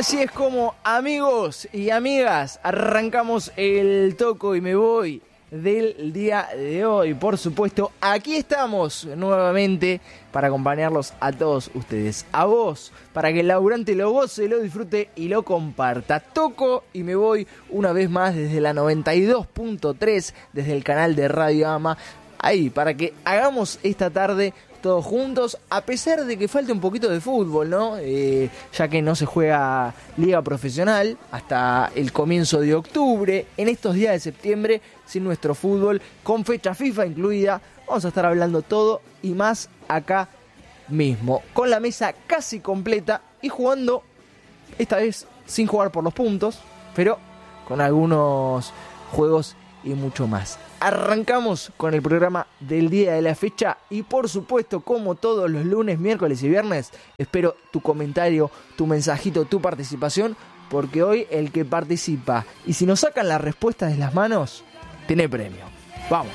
así es como, amigos y amigas, arrancamos el Toco y Me Voy del día de hoy. Por supuesto, aquí estamos nuevamente para acompañarlos a todos ustedes, a vos, para que el laburante lo goce, lo disfrute y lo comparta. Toco y Me Voy una vez más desde la 92.3, desde el canal de Radio Ama, ahí, para que hagamos esta tarde todos juntos, a pesar de que falte un poquito de fútbol, ¿no? Ya que no se juega liga profesional hasta el comienzo de octubre. En estos días de septiembre, sin nuestro fútbol, con fecha FIFA incluida, vamos a estar hablando todo y más acá mismo, con la mesa casi completa y jugando, esta vez sin jugar por los puntos, pero con algunos juegos y mucho más. Arrancamos con el programa del día de la fecha y por supuesto, como todos los lunes, miércoles y viernes, espero tu comentario, tu mensajito, tu participación, porque hoy el que participa y si nos sacan las respuestas de las manos, tiene premio. Vamos.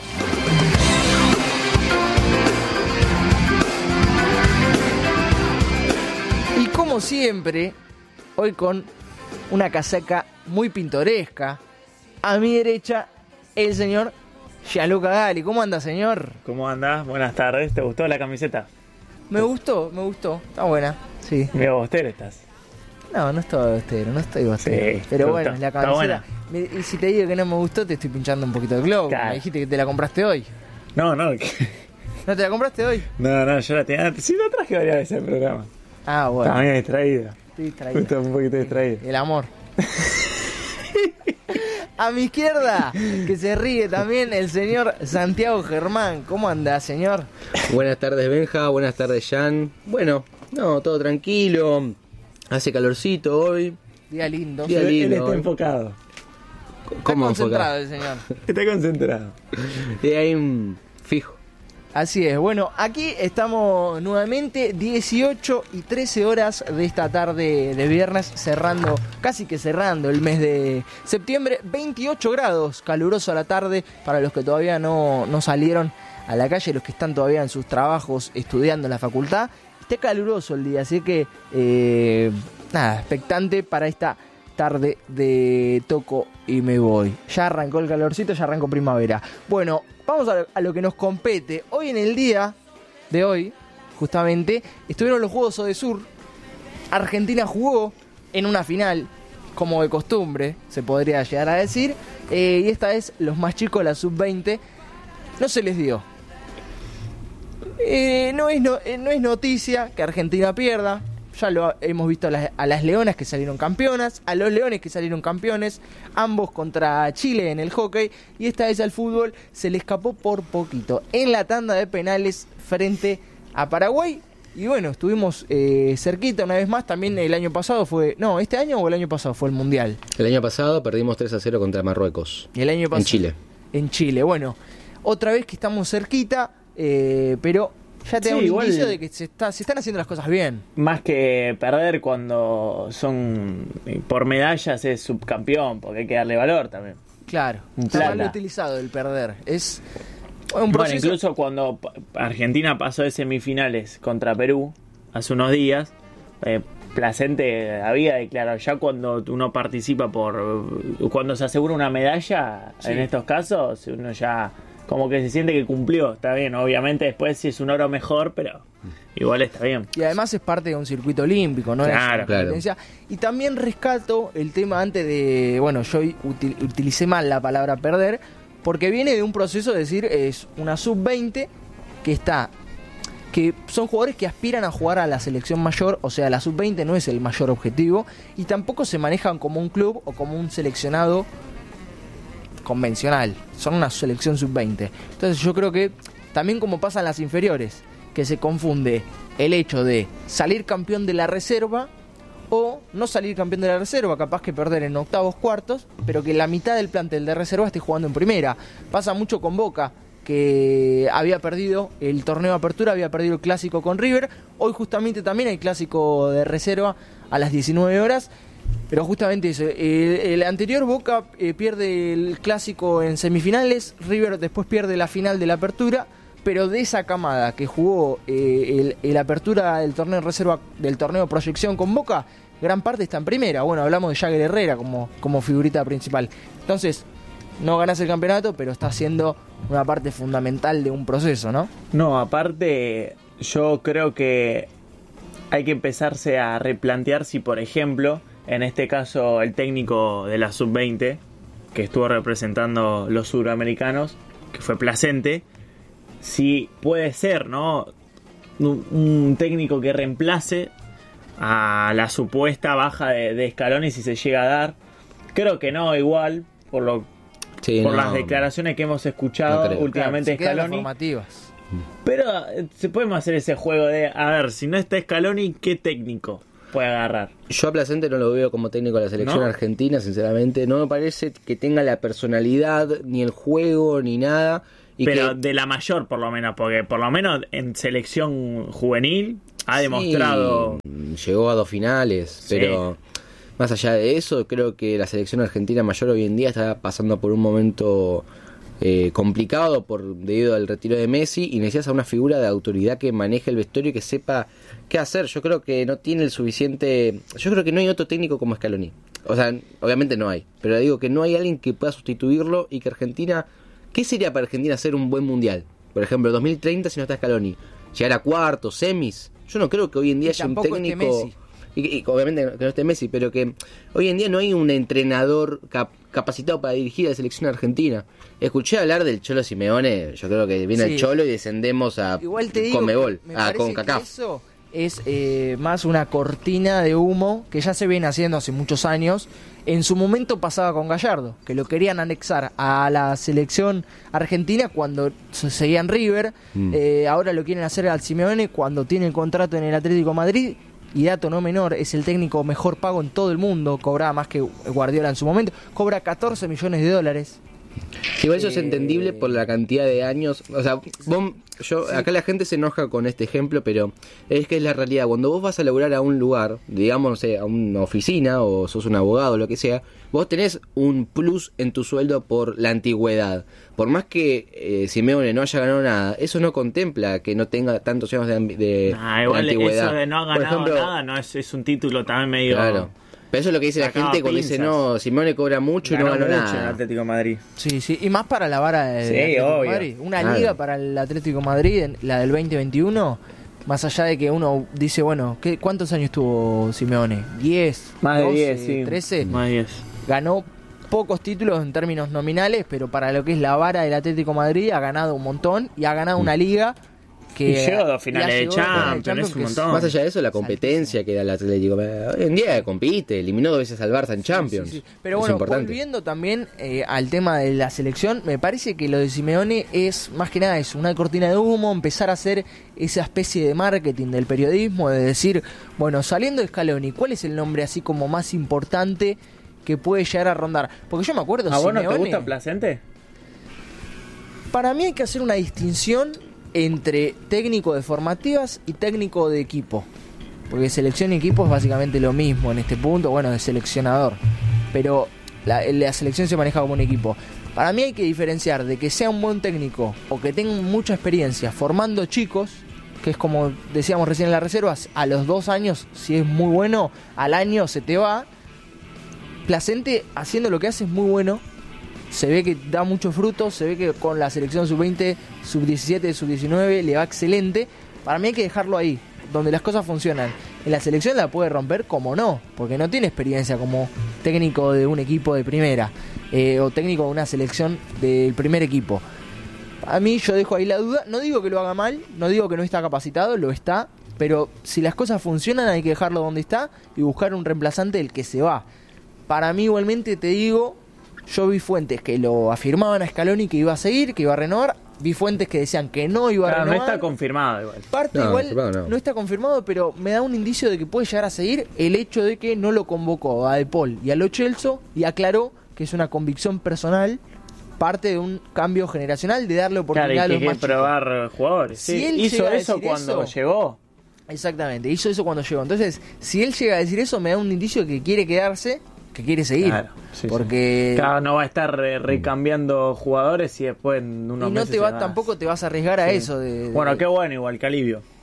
Y como siempre, hoy con una casaca muy pintoresca, a mi derecha el señor Gianluca Gali. ¿Cómo anda, señor? ¿Cómo andás? Buenas tardes. ¿Te gustó la camiseta? Me gustó. Está buena, sí. Mira, bostero estás. No estoy bostero. Sí, pero bueno, gustó. la camiseta. Y si te digo que no me gustó, te estoy pinchando un poquito de globo. Claro. Me dijiste que te la compraste hoy. No. ¿No te la compraste hoy? No, yo la tenía. Sí, la traje varias veces el programa. Ah, bueno. Estaba bien distraído. Estoy distraído. Estaba un poquito distraído. El amor. A mi izquierda, que se ríe también, el señor Santiago Germán. ¿Cómo anda, señor? Buenas tardes, Benja. Buenas tardes, Jan. Bueno, todo tranquilo. Hace calorcito hoy. Día lindo. Día lindo. Él está enfocado. ¿Cómo está concentrado enfocado? el señor. Está concentrado. Y ahí fijo. Así es, bueno, aquí estamos nuevamente 18 y 13 horas de esta tarde de viernes, casi que cerrando el mes de septiembre, 28 grados, caluroso a la tarde para los que todavía no salieron a la calle, los que están todavía en sus trabajos estudiando en la facultad, está caluroso el día, así que expectante para esta tarde de Toco y Me Voy. Ya arrancó el calorcito, ya arrancó primavera. Bueno, vamos a lo que nos compete. Hoy en el día de hoy, justamente, estuvieron los Juegos Odesur. Argentina jugó en una final, como de costumbre, se podría llegar a decir. Y esta vez los más chicos, la sub-20, no se les dio. No es noticia que Argentina pierda. Ya lo hemos visto a las leonas que salieron campeonas, a los leones que salieron campeones, ambos contra Chile en el hockey, y esta vez al fútbol se le escapó por poquito en la tanda de penales frente a Paraguay. Y bueno, estuvimos cerquita una vez más, también el año pasado ¿este año o el año pasado fue el Mundial? El año pasado perdimos 3-0 contra Marruecos. El año pasado. En Chile. En Chile, bueno, otra vez que estamos cerquita, pero ya te da un indicio de que se están haciendo las cosas bien. Más que perder cuando son por medallas es subcampeón, porque hay que darle valor también. Claro, está mal utilizado el perder. Es un proceso. Bueno, incluso cuando Argentina pasó de semifinales contra Perú hace unos días, Placente había declarado, ya cuando uno participa cuando se asegura una medalla, sí, en estos casos, uno ya como que se siente que cumplió, está bien, obviamente después si es un oro mejor, pero igual está bien. Y además es parte de un circuito olímpico, ¿no? Claro, claro. Y también rescato el tema antes de, bueno, yo utilicé mal la palabra perder, porque viene de un proceso de decir, es una sub-20 que son jugadores que aspiran a jugar a la selección mayor, o sea, la sub-20 no es el mayor objetivo, y tampoco se manejan como un club o como un seleccionado convencional, son una selección sub-20. Entonces yo creo que también como pasa en las inferiores, que se confunde el hecho de salir campeón de la reserva o no salir campeón de la reserva, capaz que perder en octavos, cuartos, pero que la mitad del plantel de reserva esté jugando en primera. Pasa mucho con Boca, que había perdido el torneo de apertura, había perdido el clásico con River, hoy justamente también hay clásico de reserva a las 19 horas, pero justamente eso, el anterior Boca pierde el clásico en semifinales, River después pierde la final de la apertura, pero de esa camada que jugó el apertura del torneo de reserva, del torneo de proyección con Boca, gran parte está en primera. Bueno, hablamos de Jagger Herrera como figurita principal. Entonces, no ganás el campeonato, pero está siendo una parte fundamental de un proceso, ¿no? No, aparte, yo creo que hay que empezarse a replantear si, por ejemplo, en este caso el técnico de la sub-20, que estuvo representando los suramericanos, que fue Placente, si puede ser, ¿no?, un técnico que reemplace a la supuesta baja de Scaloni si se llega a dar. Creo que no, igual, por las declaraciones que hemos escuchado últimamente de Scaloni. Pero se podemos hacer ese juego de, a ver, si no está Scaloni, ¿qué técnico puede agarrar? Yo a Placente no lo veo como técnico de la selección argentina, sinceramente. No me parece que tenga la personalidad, ni el juego, ni nada. Pero de la mayor, por lo menos, porque por lo menos en selección juvenil ha demostrado... Llegó a 2 finales, pero más allá de eso, creo que la selección argentina mayor hoy en día está pasando por un momento complicado debido al retiro de Messi, y necesitas a una figura de autoridad que maneje el vestuario y que sepa qué hacer. Yo creo que no tiene el suficiente... Yo creo que no hay otro técnico como Scaloni. O sea, obviamente no hay, pero digo que no hay alguien que pueda sustituirlo, y que Argentina... ¿Qué sería para Argentina hacer un buen mundial? Por ejemplo, 2030 si no está Scaloni. Llegar a cuartos, semis. Yo no creo que hoy en día haya un técnico... Y obviamente que no esté Messi, pero que hoy en día no hay un entrenador capacitado para dirigir a la selección argentina. Escuché hablar del Cholo Simeone, yo creo que viene el Cholo y descendemos a Conmebol, a CONCACAF. Eso es más una cortina de humo que ya se viene haciendo hace muchos años. En su momento pasaba con Gallardo, que lo querían anexar a la selección argentina cuando seguía en River. Ahora lo quieren hacer al Simeone cuando tiene el contrato en el Atlético de Madrid. Y dato no menor, es el técnico mejor pago en todo el mundo. Cobraba más que Guardiola en su momento. Cobra $14 millones. Igual eso es entendible por la cantidad de años. O sea, acá la gente se enoja con este ejemplo, pero es que es la realidad. Cuando vos vas a laburar a un lugar, digamos, no sé, a una oficina, o sos un abogado o lo que sea, vos tenés un plus en tu sueldo por la antigüedad. Por más que Simeone no haya ganado nada, eso no contempla que no tenga tantos años de igual antigüedad. Eso de no ha ganado nada no es un título también medio... Claro. Pero eso es lo que dice la gente cuando dice, no, Simeone cobra mucho y no ganó nada. En el Atlético de Madrid. Sí, y más para la vara del Atlético de Madrid. Una liga para el Atlético de Madrid, la del 2021, más allá de que uno dice, bueno, ¿cuántos años tuvo Simeone? ¿10? Más 12, de 10, sí. 13. Más de 10. Ganó pocos títulos en términos nominales, pero para lo que es la vara del Atlético de Madrid ha ganado un montón y ha ganado una liga que... Y llegó a 2 finales de Champions, es un montón. Más allá de eso, la competencia que da el Atlético. Hoy en día compite, eliminó 2 veces al Barça en Champions. Sí. Pero bueno, volviendo también al tema de la selección, me parece que lo de Simeone es, más que nada, es una cortina de humo, empezar a hacer esa especie de marketing del periodismo, de decir, bueno, saliendo de Scaloni, ¿cuál es el nombre así como más importante que puede llegar a rondar? Porque yo me acuerdo... ¿A vos no te gusta Placente? Para mí hay que hacer una distinción entre técnico de formativas y técnico de equipo, porque selección y equipo es básicamente lo mismo en este punto, bueno, de seleccionador, pero la selección se maneja como un equipo. Para mí hay que diferenciar de que sea un buen técnico o que tenga mucha experiencia formando chicos, que es como decíamos recién en las reservas, a los 2 años, si es muy bueno, al año se te va. Placente haciendo lo que hace es muy bueno. Se ve que da muchos frutos, se ve que con la selección sub-20, sub-17, sub-19 le va excelente. Para mí hay que dejarlo ahí, donde las cosas funcionan. En la selección la puede romper como no, porque no tiene experiencia como técnico de un equipo de primera o técnico de una selección del primer equipo. A mí yo dejo ahí la duda, no digo que lo haga mal, no digo que no está capacitado, lo está, pero si las cosas funcionan hay que dejarlo donde está y buscar un reemplazante del que se va. Para mí igualmente te digo... Yo vi fuentes que lo afirmaban a Scaloni que iba a seguir, que iba a renovar. Vi fuentes que decían que no iba a renovar. No está confirmado igual. No está confirmado, pero me da un indicio de que puede llegar a seguir el hecho de que no lo convocó a De Paul y a Lo Celso y aclaró que es una convicción personal, parte de un cambio generacional, de darle oportunidad a los más chicos. Probar jugadores. Si él hizo eso cuando llegó. Exactamente, hizo eso cuando llegó. Entonces, si él llega a decir eso, me da un indicio de que quiere quedarse, que quiere seguir, claro, porque claro, no va a estar recambiando jugadores y después en unos meses tampoco te vas a arriesgar a eso bueno, qué bueno, igual que alivio.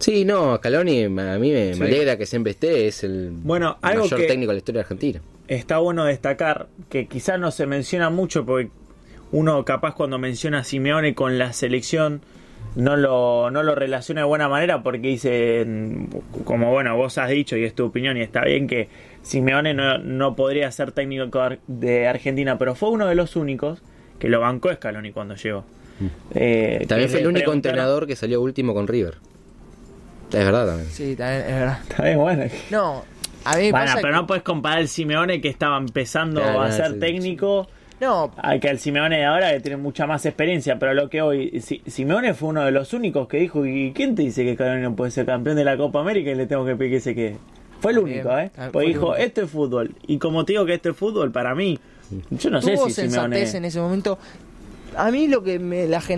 Sí, no, Scaloni a mí me alegra que siempre esté, es el algo mayor que técnico de la historia de Argentina. Está bueno destacar, que quizás no se menciona mucho, porque uno capaz cuando menciona a Simeone con la selección no lo relaciona de buena manera, porque dice, como vos has dicho y es tu opinión y está bien, que Simeone no podría ser técnico de Argentina, pero fue uno de los únicos que lo bancó Scaloni cuando llegó. También fue el único entrenador que salió último con River. Es verdad también. Sí, también es verdad. Está bien, bueno. No, a mí me pasa pero que... no puedes comparar el Simeone que estaba empezando a ser técnico... No, que el Simeone de ahora, que tiene mucha más experiencia, pero lo que hoy Simeone fue uno de los únicos que dijo, ¿y quién te dice que Scaloni no puede ser campeón de la Copa América y le tengo que pedir que se quede? Fue el único, Pues dijo, esto es fútbol, y como te digo que esto es fútbol, para mí, yo no sé si Simeone... en ese momento. A mí lo que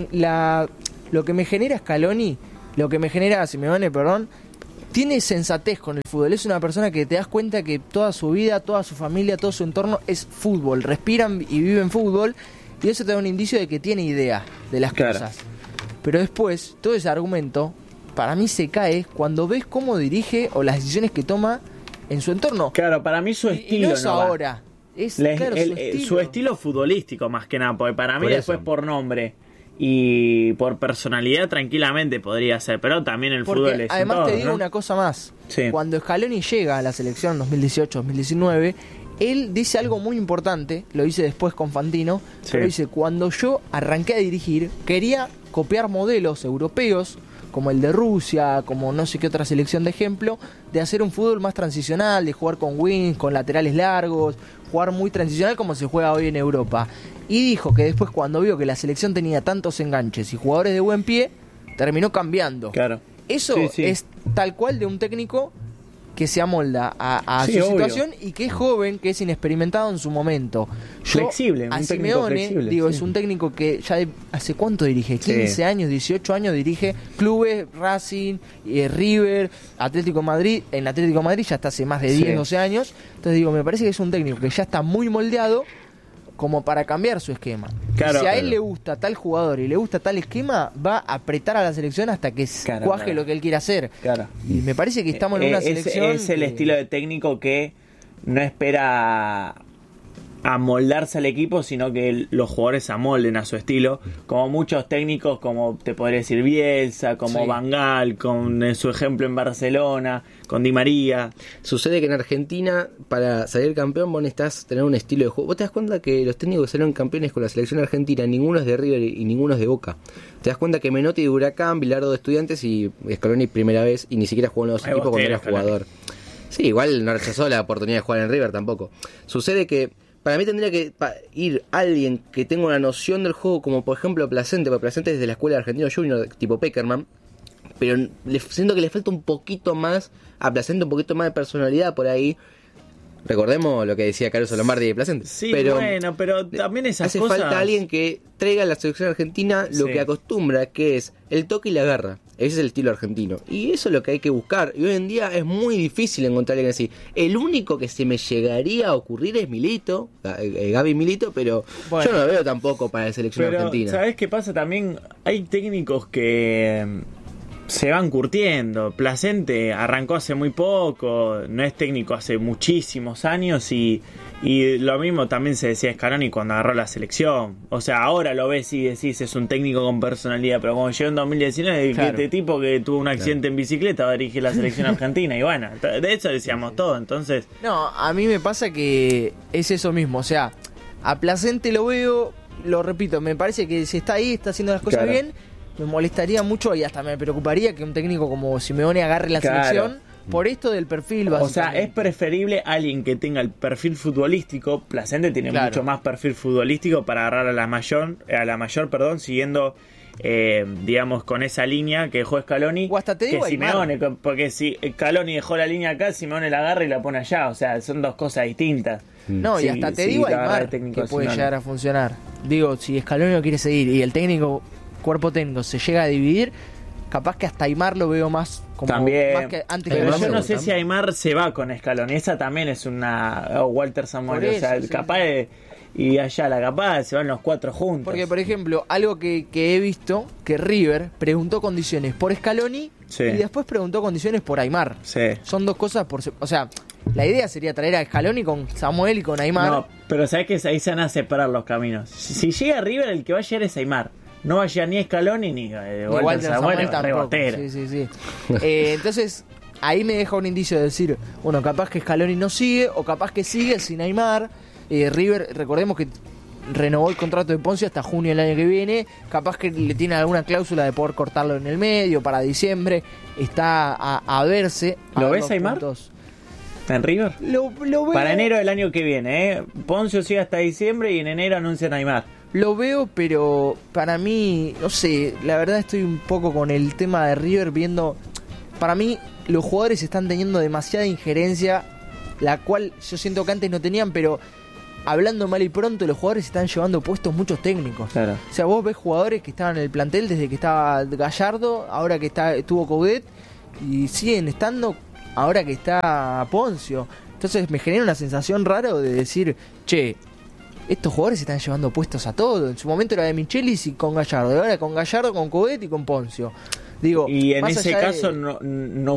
me genera Scaloni, lo que me genera Simeone, perdón, tiene sensatez con el fútbol. Es una persona que te das cuenta que toda su vida, toda su familia, todo su entorno es fútbol. Respiran y viven fútbol. Y eso te da un indicio de que tiene idea de las cosas. Pero después, todo ese argumento, para mí se cae cuando ves cómo dirige o las decisiones que toma en su entorno. Claro, para mí su estilo y no es ahora. Su estilo futbolístico más que nada. Porque para mí después por nombre y por personalidad tranquilamente podría ser, pero también el fútbol es además todo, te digo una cosa más. Cuando Scaloni llega a la selección 2018-2019, él dice algo muy importante, lo dice después con Fantino, pero dice, cuando yo arranqué a dirigir, quería copiar modelos europeos como el de Rusia, como no sé qué otra selección de ejemplo, de hacer un fútbol más transicional, de jugar con wings, con laterales largos, jugar muy transicional como se juega hoy en Europa. Y dijo que después, cuando vio que la selección tenía tantos enganches y jugadores de buen pie, terminó cambiando. Claro. Eso es tal cual de un técnico que se amolda a su situación y que es joven, que es inexperimentado en su momento. Flexible, a Simeone, digo, es un técnico que ya ¿hace cuánto dirige? 15 años, 18 años dirige clubes, Racing, River, Atlético de Madrid. En Atlético de Madrid ya está hace más de 10, 12 años. Entonces digo, me parece que es un técnico que ya está muy moldeado como para cambiar su esquema. Claro, si a él le gusta tal jugador y le gusta tal esquema, va a apretar a la selección hasta que cuaje lo que él quiera hacer. Y me parece que estamos en una selección... Es el estilo de técnico que no espera amoldarse al equipo, sino que los jugadores se amolden a su estilo, como muchos técnicos, como te podría decir Bielsa, como Van Gaal, con su ejemplo en Barcelona, con Di María. Sucede que en Argentina, para salir campeón, vos necesitas tener un estilo de juego. Vos te das cuenta que los técnicos que salieron campeones con la selección argentina, ninguno es de River y ninguno es de Boca. Te das cuenta que Menotti de Huracán, Bilardo de Estudiantes y Scaloni primera vez, y ni siquiera jugó en los equipos cuando era jugador. Sí, igual no rechazó la oportunidad de jugar en River tampoco. Sucede que para mí tendría que ir alguien que tenga una noción del juego, como por ejemplo Placente, porque Placente es de la escuela de Argentino Junior, tipo Peckerman, pero siento que le falta un poquito más a Placente, un poquito más de personalidad por ahí. Recordemos lo que decía Caruso Lombardi de Placente. Sí, pero también esas hace cosas... falta alguien que traiga a la selección argentina lo que acostumbra, que es el toque y la garra. Ese es el estilo argentino. Y eso es lo que hay que buscar. Y hoy en día es muy difícil encontrar a alguien así. El único que se me llegaría a ocurrir es Milito, Gaby Milito, pero yo no lo veo tampoco para la selección argentina. ¿Sabés qué pasa? También hay técnicos que se van curtiendo. Placente arrancó hace muy poco, no es técnico hace muchísimos años y lo mismo también se decía Scaloni cuando agarró la selección. O sea, ahora lo ves y decís es un técnico con personalidad, pero cuando llegó en 2019, este tipo que tuvo un accidente en bicicleta va a dirigir la selección argentina y bueno, de eso decíamos todo, entonces... No, a mí me pasa que es eso mismo, o sea, a Placente lo veo, lo repito, me parece que si está ahí, está haciendo las cosas bien. Me molestaría mucho y hasta me preocuparía que un técnico como Simeone agarre la selección por esto del perfil. O sea, es preferible alguien que tenga el perfil futbolístico. Placente tiene mucho más perfil futbolístico para agarrar a la mayor, siguiendo, digamos, con esa línea que dejó Scaloni. O hasta te digo que Simeone, porque si Scaloni dejó la línea acá, Simeone la agarra y la pone allá. O sea, son dos cosas distintas. No, y hasta te digo Aymar que puede llegar a funcionar. Digo, si Scaloni no quiere seguir y el técnico... cuerpo técnico se llega a dividir, capaz que hasta Aimar lo veo más como También, más que antes que pero yo Gallego. no sé si Aimar se va con Scaloni. Esa también es una Walter Samuel, Por o sea, eso, sí, capaz sí. de, y allá la capaz se van los 4 juntos. Porque, por ejemplo, algo que he visto, que River preguntó condiciones por Scaloni Sí. y después preguntó condiciones por Aimar. Sí. Son dos cosas o sea, la idea sería traer a Scaloni con Samuel y con Aimar. No, pero sabes que ahí se van a separar los caminos. Si llega River, el que va a llegar es Aimar. No va a llegar ni Scaloni ni Walter, Walter Samuel, tampoco. rebotero. Sí, sí, sí. Entonces, ahí me deja un indicio de decir, bueno, capaz que Scaloni no sigue, o capaz que sigue sin Aimar. River, recordemos que renovó el contrato de Poncio hasta junio del año que viene. Capaz que le tiene alguna cláusula de poder cortarlo en el medio para diciembre. Está a verse. ¿Lo a ves, los Aimar? puntos. ¿En River? Lo veo, Para enero del año que viene, ¿eh? Poncio sigue hasta diciembre y en enero anuncian a Aimar. Lo veo, pero para mí, no sé, la verdad estoy un poco con el tema de River viendo. Para mí, los jugadores están teniendo demasiada injerencia, la cual yo siento que antes no tenían, pero hablando mal y pronto, los jugadores están llevando puestos muchos técnicos. Claro. O sea, vos ves jugadores que estaban en el plantel desde que estaba Gallardo, ahora que estuvo Coudet, y siguen estando ahora que está Poncio. Entonces me genera una sensación rara de decir, che, estos jugadores están llevando puestos a todo. En su momento era de Michelis y con Gallardo, ahora con Gallardo, con Coudet y con Poncio. Digo, Y en más ese allá caso de- no